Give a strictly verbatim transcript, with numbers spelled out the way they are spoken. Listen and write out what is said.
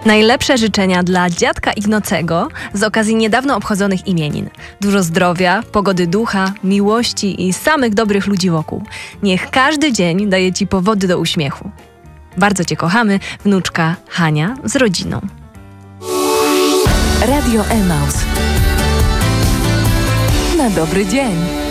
Najlepsze życzenia dla dziadka Ignocego z okazji niedawno obchodzonych imienin. Dużo zdrowia, pogody ducha, miłości i samych dobrych ludzi wokół. Niech każdy dzień daje Ci powody do uśmiechu. Bardzo Cię kochamy, wnuczka Hania z rodziną. Radio Emaus. Na dobry dzień.